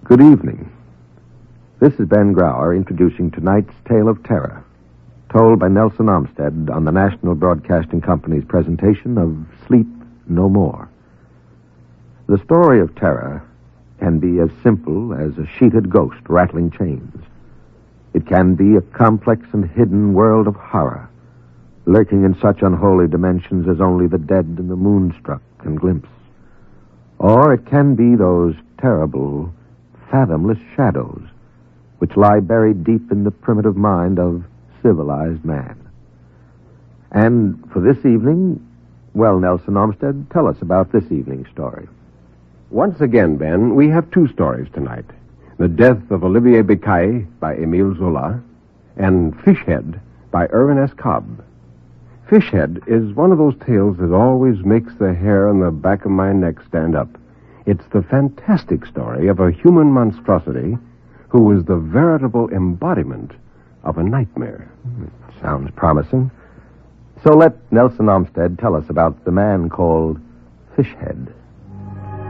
Good evening. This is Ben Grauer introducing tonight's tale of terror, told by Nelson Olmsted on the National Broadcasting Company's presentation of Sleep No More. The story of terror can be as simple as a sheeted ghost rattling chains. It can be a complex and hidden world of horror, lurking in such unholy dimensions as only the dead and the moonstruck can glimpse. Or it can be those terrible, fathomless shadows which lie buried deep in the primitive mind of civilized man. And for this evening, well, Nelson Olmsted, tell us about this evening's story. Once again, Ben, we have two stories tonight. The Death of Olivier Becaille by Émile Zola and Fishhead by Irvin S. Cobb. Fishhead is one of those tales that always makes the hair on the back of my neck stand up. It's the fantastic story of a human monstrosity who was the veritable embodiment of a nightmare. Sounds promising. So let Nelson Olmsted tell us about the man called Fishhead.